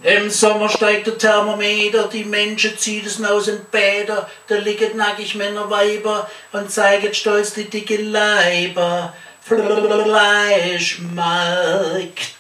Im Sommer steigt der Thermometer, die Menschen ziehen es aus den Bäder, da liegen nackig Männer, Weiber und zeigen stolz die dicke Leiber. Fleischmarkt.